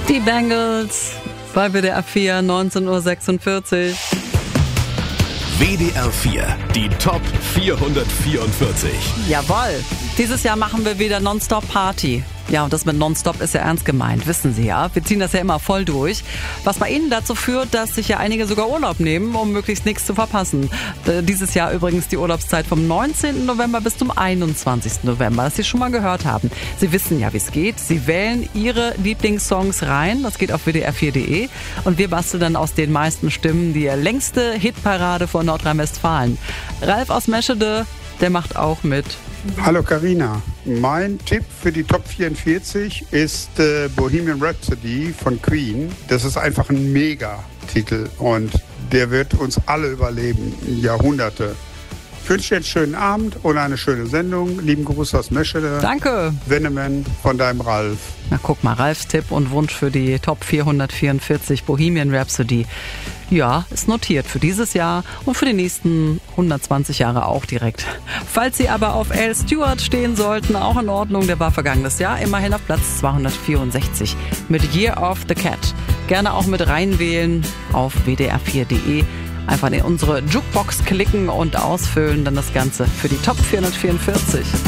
Die Bangles bei WDR 4, 19:46 Uhr. WDR 4, die Top 444. Jawohl, dieses Jahr machen wir wieder Nonstop Party. Ja, und das mit Nonstop ist ja ernst gemeint, wissen Sie ja. Wir ziehen das ja immer voll durch. Was bei Ihnen dazu führt, dass sich ja einige sogar Urlaub nehmen, um möglichst nichts zu verpassen. Dieses Jahr übrigens die Urlaubszeit vom 19. November bis zum 21. November, dass Sie schon mal gehört haben. Sie wissen ja, wie es geht. Sie wählen Ihre Lieblingssongs rein. Das geht auf wdr4.de. Und wir basteln dann aus den meisten Stimmen die längste Hitparade von Nordrhein-Westfalen. Ralf aus Meschede, der macht auch mit. Hallo Carina, mein Tipp für die Top 44 ist Bohemian Rhapsody von Queen. Das ist einfach ein Mega-Titel und der wird uns alle überleben, Jahrhunderte. Ich wünsche dir einen schönen Abend und eine schöne Sendung. Lieben Gruß aus Meschede. Danke. Wennemann von deinem Ralf. Na guck mal, Ralfs Tipp und Wunsch für die Top 444 Bohemian Rhapsody. Ja, ist notiert für dieses Jahr und für die nächsten 120 Jahre auch direkt. Falls Sie aber auf Al Stewart stehen sollten, auch in Ordnung, der war vergangenes Jahr immerhin auf Platz 264 mit Year of the Cat. Gerne auch mit reinwählen auf wdr4.de. Einfach in unsere Jukebox klicken und ausfüllen, dann das Ganze für die Top 444.